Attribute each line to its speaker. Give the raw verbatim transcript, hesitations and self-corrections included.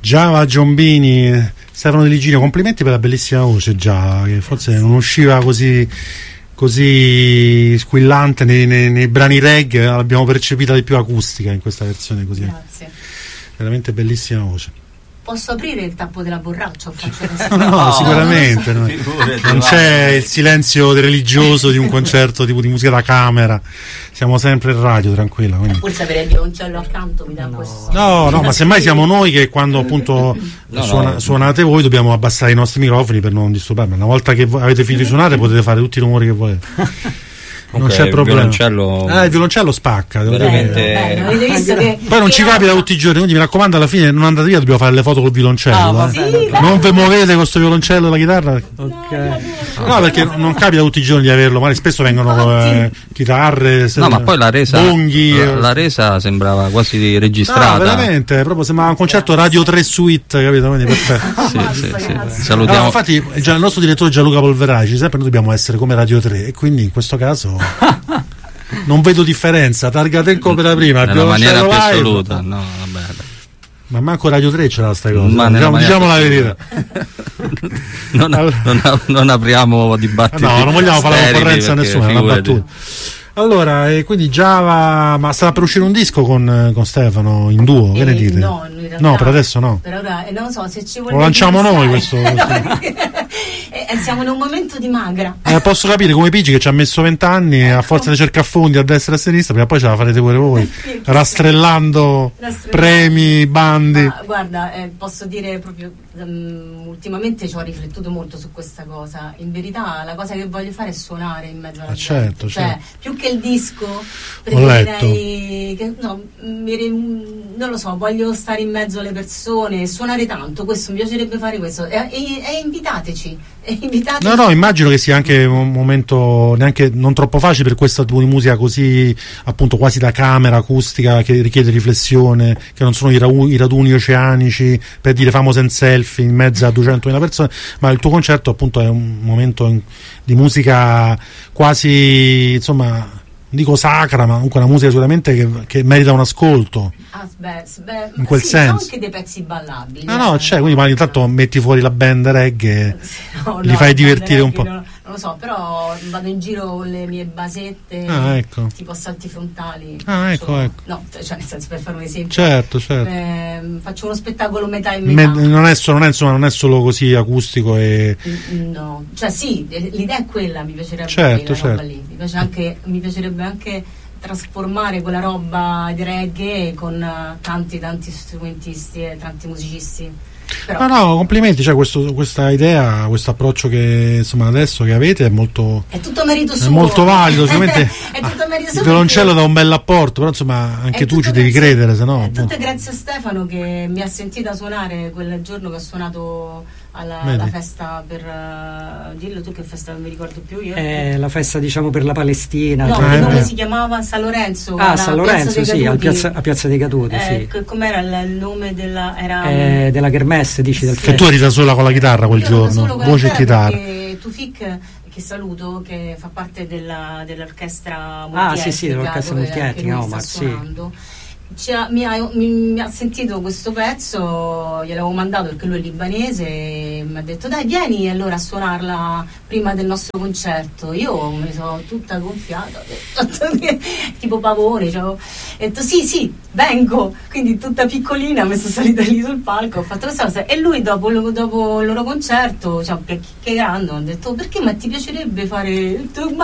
Speaker 1: Giava Giombini, Stefano De Ligino, complimenti per la bellissima voce Giava, che forse non usciva così così squillante nei, nei, nei brani reggae, l'abbiamo percepita di più acustica in questa versione così.
Speaker 2: Grazie.
Speaker 1: Veramente bellissima voce.
Speaker 2: Posso aprire il tappo della borraccia o faccio
Speaker 1: no, no, no, sicuramente
Speaker 2: no.
Speaker 1: No. Non c'è il silenzio religioso di un concerto tipo di musica da camera, siamo sempre in radio, tranquilla. Quindi.
Speaker 2: Pur sapere il violoncello accanto mi dà
Speaker 1: no.
Speaker 2: questo.
Speaker 1: No, no, ma semmai siamo noi che quando appunto no, suona, no. suonate voi dobbiamo abbassare i nostri microfoni per non disturbarmi. Una volta che avete finito di suonare potete fare tutti i rumori che volete. Non okay, c'è problema. Il violoncello, ah, il violoncello spacca.
Speaker 3: Veramente.
Speaker 2: Bello, bello. Visto che
Speaker 1: poi non ci capita tutti i giorni, quindi mi raccomando, alla fine non andate via, dobbiamo fare le foto col violoncello.
Speaker 2: Ah,
Speaker 1: eh.
Speaker 2: sì,
Speaker 1: non ve muovete con questo violoncello e la chitarra.
Speaker 2: Okay.
Speaker 1: No, no, perché non capita tutti i giorni di averlo, magari spesso vengono eh, chitarre,
Speaker 3: no, ma poi la resa,
Speaker 1: bonghi,
Speaker 3: la, la resa sembrava quasi registrata.
Speaker 1: No, veramente, proprio sembrava un concerto Radio tre Suite, capito? Quindi perfetto.
Speaker 3: sì, sì, sì. Salutiamo.
Speaker 1: No, infatti già il nostro direttore Gianluca Polveraci, sempre noi dobbiamo essere come Radio tre e quindi in questo caso non vedo differenza, Targatenco per la prima,
Speaker 3: nella maniera più assoluta, no, vabbè.
Speaker 1: Ma manco Radio tre c'era sta cosa,
Speaker 3: ma
Speaker 1: diciamo, diciamo la verità.
Speaker 3: non,
Speaker 1: allora,
Speaker 3: non, non apriamo dibattiti.
Speaker 1: No, non vogliamo fare la concorrenza a nessuno, è una battuta. Allora, e quindi Giava, ma stava per uscire un disco con, con Stefano in duo, che
Speaker 2: eh,
Speaker 1: ne dite?
Speaker 2: No, in realtà,
Speaker 1: no, per adesso no.
Speaker 2: Per ora, eh, non so se ci vuole.
Speaker 1: Lo lanciamo noi questo. questo.
Speaker 2: e, e siamo in un momento di magra.
Speaker 1: Eh, posso capire come Pigi che ci ha messo vent'anni a forza di cercare fondi a destra e a sinistra, prima poi ce la farete pure voi, rastrellando, rastrellando premi, bandi.
Speaker 2: Ma, guarda, eh, posso dire proprio, um, ultimamente ci ho riflettuto molto su questa cosa. In verità la cosa che voglio fare è suonare in mezzo alla
Speaker 1: ah,
Speaker 2: gente.
Speaker 1: Certo,
Speaker 2: cioè,
Speaker 1: certo.
Speaker 2: Più che il disco, preferirei che, no, mi, non lo so, voglio stare in mezzo alle persone, suonare tanto, questo mi piacerebbe fare questo. E, e, e invitateci, e invitateci.
Speaker 1: No, no, immagino che sia anche un momento neanche non troppo facile per questo tipo di musica così appunto quasi da camera, acustica, che richiede riflessione, che non sono i, ra- i raduni oceanici per dire famoso in selfie in mezzo a duecentomila persone, ma il tuo concerto appunto è un momento in, di musica quasi, insomma, dico sacra, ma comunque una musica sicuramente che, che merita un ascolto.
Speaker 2: Ah, beh, beh,
Speaker 1: in quel
Speaker 2: sì,
Speaker 1: senso.
Speaker 2: Anche dei pezzi ballabili.
Speaker 1: No, no, c'è, quindi ogni tanto metti fuori la band reggae, no, li no, fai divertire un po'.
Speaker 2: No, non lo so, però vado in giro con le mie basette,
Speaker 1: ah, ecco.
Speaker 2: tipo salti frontali.
Speaker 1: Ah, ecco,
Speaker 2: faccio,
Speaker 1: ecco.
Speaker 2: No, cioè nel senso, per fare un esempio.
Speaker 1: Certo, certo.
Speaker 2: Eh, faccio uno spettacolo metà e metà.
Speaker 1: Me, non, è solo, non, è, insomma, non è solo così acustico e...
Speaker 2: No, cioè sì, l'idea è quella, mi piacerebbe
Speaker 1: certo,
Speaker 2: quella roba
Speaker 1: certo.
Speaker 2: lì. Mi, piace anche, mi piacerebbe anche trasformare quella roba di reggae con uh, tanti tanti strumentisti e tanti musicisti. Però,
Speaker 1: no, no, complimenti, cioè questo, questa idea, questo approccio che insomma adesso che avete è molto
Speaker 2: è tutto merito suo,
Speaker 1: è molto valido, sicuramente.
Speaker 2: È tutto merito suo.
Speaker 1: Il violoncello dà un bel apporto, però insomma anche tu ci devi
Speaker 2: grazie,
Speaker 1: credere, se no.
Speaker 2: È tutto grazie a Stefano che mi ha sentita suonare quel giorno che ho suonato alla, alla festa per uh, dillo tu che festa, non mi ricordo più io.
Speaker 4: È la festa diciamo per la Palestina.
Speaker 2: No,
Speaker 4: cioè,
Speaker 2: come si chiamava? San Lorenzo.
Speaker 4: Ah, San Lorenzo, sì, al piazza, a Piazza dei Caduti,
Speaker 2: eh,
Speaker 4: sì.
Speaker 2: Com'era il nome della era
Speaker 4: eh, della Kermesse, dici del
Speaker 1: che tu eri da sola con la chitarra quel
Speaker 2: io
Speaker 1: giorno, voce e chitarra.
Speaker 2: Tufik, che saluto, che fa parte della, dell'orchestra
Speaker 4: multietnica. Ah, sì, sì, dell'orchestra multietnica,
Speaker 2: Omar, sì. Ci ha, mi, ha, mi, mi ha sentito questo pezzo, gliel'avevo mandato perché lui è libanese e mi ha detto dai vieni allora a suonarla prima del nostro concerto. Io mi sono tutta gonfiata, tipo pavone, cioè, ho detto sì sì vengo, quindi tutta piccolina mi sono salita lì sul palco, ho fatto questa cosa e lui dopo, dopo il loro concerto, cioè, chiacchierando, ha detto perché ma ti piacerebbe fare